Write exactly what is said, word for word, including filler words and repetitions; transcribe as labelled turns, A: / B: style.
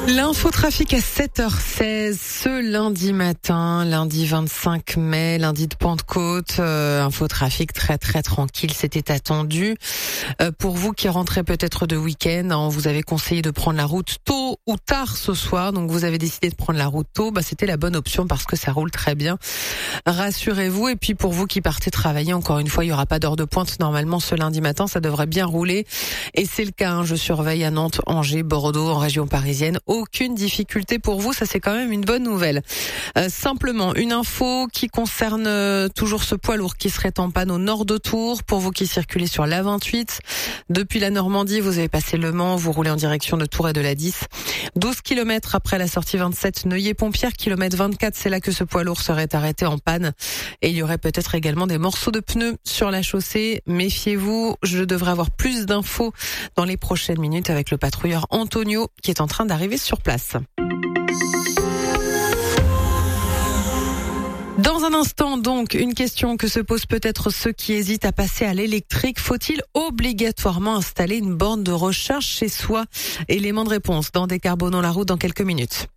A: L'infotrafic à sept heures seize ce lundi matin, lundi vingt-cinq mai, lundi de Pentecôte. Euh, infotrafic très très tranquille, c'était attendu. Euh, pour vous qui rentrez peut-être de week-end, on vous avait conseillé de prendre la route tôt ou tard ce soir, donc vous avez décidé de prendre la route tôt. Bah, c'était la bonne option parce que ça roule très bien. Rassurez-vous. Et puis pour vous qui partez travailler, encore une fois, il y aura pas d'heure de pointe normalement ce lundi matin, ça devrait bien rouler. Et c'est le cas. Hein, je surveille à Nantes, Angers, Bordeaux, en région parisienne. Aucune difficulté pour vous, ça c'est quand même une bonne nouvelle. Euh, simplement, une info qui concerne euh, toujours ce poids lourd qui serait en panne au nord de Tours. Pour vous qui circulez sur l'A vingt-huit, depuis la Normandie, vous avez passé Le Mans, vous roulez en direction de Tours et de la dix. douze kilomètres après la sortie vingt-sept, Neuilly-Pompière, kilomètre vingt-quatre, c'est là que ce poids lourd serait arrêté en panne. Et il y aurait peut-être également des morceaux de pneus sur la chaussée. Méfiez-vous, je devrais avoir plus d'infos dans les prochaines minutes avec le patrouilleur Antonio qui est en train d'arriver sur place. Dans un instant, donc, une question que se posent peut-être ceux qui hésitent à passer à l'électrique. Faut-il obligatoirement installer une borne de recharge chez soi? Élément de réponse dans Décarbonons la route dans quelques minutes.